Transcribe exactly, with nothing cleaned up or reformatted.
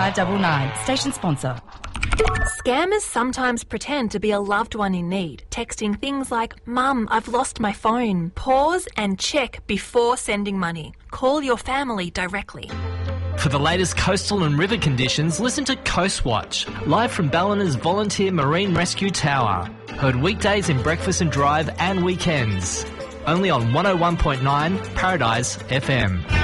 five nine nine. Station sponsor. Scammers sometimes pretend to be a loved one in need, texting things like, "Mum, I've lost my phone." Pause and check before sending money. Call your family directly. For the latest coastal and river conditions, listen to Coast Watch, live from Ballina's Volunteer Marine Rescue Tower. Heard weekdays in Breakfast and Drive and weekends. Only on one oh one point nine Paradise F M.